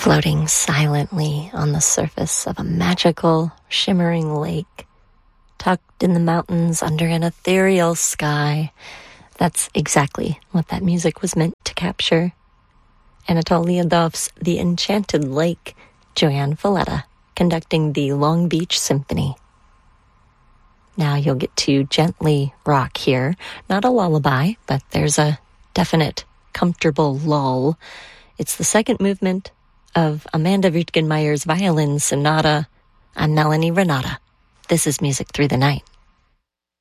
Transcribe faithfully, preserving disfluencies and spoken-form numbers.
floating silently on the surface of a magical, shimmering lake, tucked in the mountains under an ethereal sky. That's exactly what that music was meant to capture. Anatol Liadov's The Enchanted Lake, Joanne Falletta, conducting the Long Beach Symphony. Now you'll get to gently rock here. Not a lullaby, but there's a definite, comfortable lull. It's the second movement of Amanda Wittgenmeyer's Violin Sonata. I'm Melanie Renata. This is Music Through the Night.